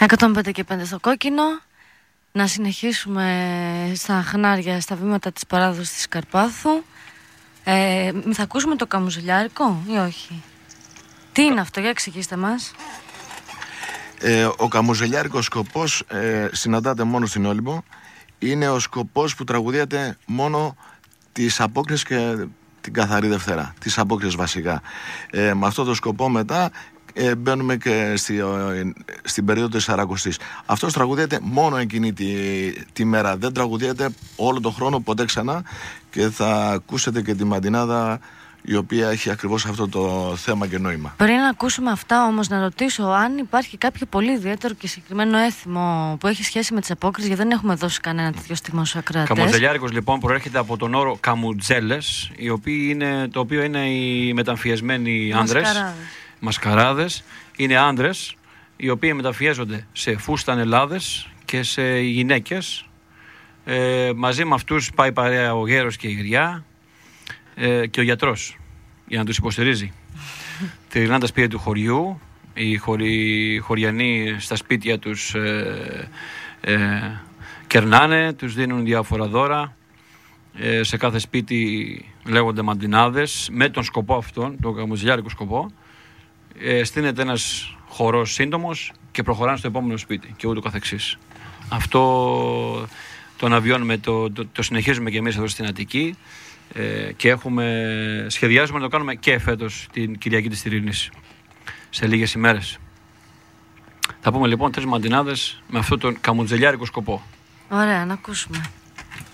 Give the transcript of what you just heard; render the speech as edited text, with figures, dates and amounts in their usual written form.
105 και 5 στο κόκκινο. Να συνεχίσουμε στα χνάρια, στα βήματα της παράδοσης της Καρπάθου. Θα ακούσουμε το καμουζελιάρικο ή όχι? Τι είναι αυτό, για εξηγήστε μας. Ο καμουζελιάρικος σκοπός συναντάται μόνο στην Όλυμπο. Είναι ο σκοπός που τραγουδίεται μόνο τις απόκριες και την καθαρή Δευτέρα. Τις απόκριες βασικά. Με αυτό το σκοπό μετά μπαίνουμε και στην περίοδο της Σαρακοστής. Αυτός τραγουδίεται μόνο εκείνη τη μέρα. Δεν τραγουδίεται όλο τον χρόνο ποτέ ξανά. Και θα ακούσετε και τη μαντινάδα, η οποία έχει ακριβώς αυτό το θέμα και νόημα. Πριν να ακούσουμε αυτά όμως, να ρωτήσω αν υπάρχει κάποιο πολύ ιδιαίτερο και συγκεκριμένο έθιμο που έχει σχέση με τις απόκριες, γιατί δεν έχουμε δώσει κανένα τέτοιο στίγμα στους ακροατές. Καμουζελιάρικος λοιπόν προέρχεται από τον όρο καμουτζέλες, το οποίο είναι οι μεταμφιεσμένοι άνδρες, μασκαράδες. Είναι άνδρες οι οποίοι μεταμφιέζονται σε φούστανελάδες και σε γυναίκες. Μαζί με αυτούς πάει παρέα ο γέρος και η γριά. Και ο γιατρός για να τους υποστηρίζει. Τριγυρνάνε τα σπίτια του χωριού. Οι χωριανοί στα σπίτια τους κερνάνε, τους δίνουν διάφορα δώρα. Σε κάθε σπίτι λέγονται μαντινάδες με τον σκοπό αυτόν, τον καμουζελιάρικο σκοπό. Στείνεται ένας χορός σύντομος και προχωράνε στο επόμενο σπίτι και ούτω καθεξής. Αυτό το αναβιώνουμε, το συνεχίζουμε και εμείς εδώ στην Αττική. Και σχεδιάζουμε να το κάνουμε και φέτος την Κυριακή της Ειρήνης, σε λίγες ημέρες. Θα πούμε λοιπόν 3 μαντινάδες με αυτόν τον καμουτζελιάρικο σκοπό. Ωραία, να ακούσουμε.